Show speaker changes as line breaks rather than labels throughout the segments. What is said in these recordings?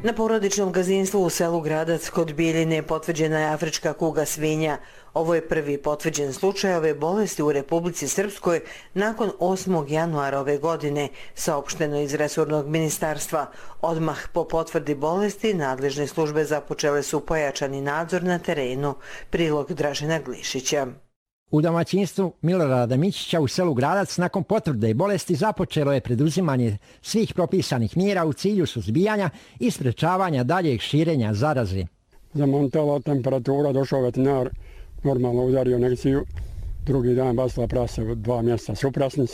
Na porodičnom gazdinstvu u selu Gradac kod Bijeljine potvrđena je afrička kuga svinja. Ovo je prvi potvrđen slučaj ove bolesti u Republici Srpskoj nakon 8. januara ove godine, saopšteno iz resornog ministarstva. Odmah po potvrdi bolesti nadležne službe započele su pojačani nadzor na terenu. Prilog Dražena Glišića.
U domaćinstvu Milorada Mićića u selu Gradac nakon potvrde bolesti započelo je preduzimanje svih propisanih mjera u cilju suzbijanja i sprečavanja daljeg širenja zaraze.
Zamontala temperatura, došao veterinar, normalno udario injekciju, drugi dan bacila prase 2 mjeseca suprasnic.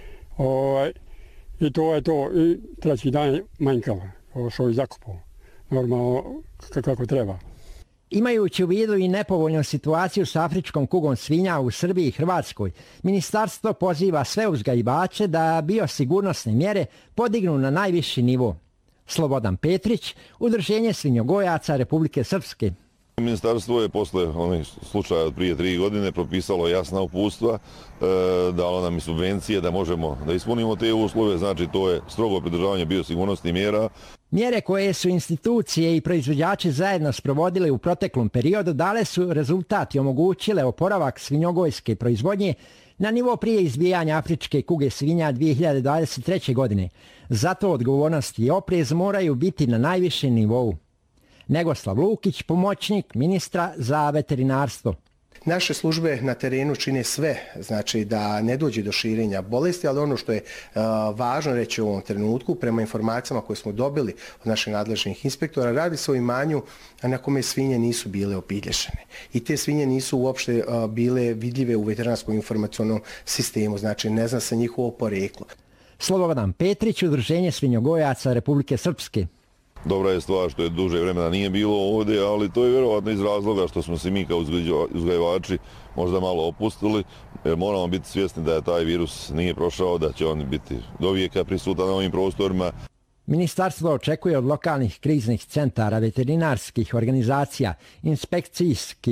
I to je to. I treći dan je manjkalo, što je zakupao. Normalno kako treba.
Imajući u vidu i nepovoljnu situaciju s afričkom kugom svinja u Srbiji i Hrvatskoj, ministarstvo poziva sve uzgajivače da biosigurnosne mjere podignu na najviši nivo. Slobodan Petrić, Udruženje svinjogojaca Republike Srpske.
Ministarstvo je posle onih slučaja od prije 3 godine propisalo jasna uputstva, dalo nam i subvencije da možemo da ispunimo te uslove, znači to je strogo pridržavanje biosigurnosnih mjera.
Mjere koje su institucije i proizvođači zajedno sprovodili u proteklom periodu dale su rezultat i omogućile oporavak svinjogojske proizvodnje na nivo prije izbijanja afričke kuge svinja 2023. godine. Zato odgovornost i oprez moraju biti na najvišem nivou. Negoslav Lukić, pomoćnik ministra za veterinarstvo.
Naše službe na terenu čine sve, znači da ne dođe do širenja bolesti, ali ono što je važno reći u ovom trenutku, prema informacijama koje smo dobili od naših nadležnih inspektora, radi se o imanju na kome svinje nisu bile opilješene. I te svinje nisu uopšte bile vidljive u veterinarskom informacionom sistemu, znači ne zna se njihovo poreklo.
Slobodan Petrić, Udruženje svinjogojaca Republike Srpske.
Dobra je stvar što je duže vremena nije bilo ovdje, ali to je vjerovatno iz razloga što smo se mi kao uzgajivači možda malo opustili, jer moramo biti svjesni da je taj virus nije prošao, da će on biti do vijeka prisutan na ovim prostorima.
Ministarstvo očekuje od lokalnih kriznih centara, veterinarskih organizacija, inspekcijskih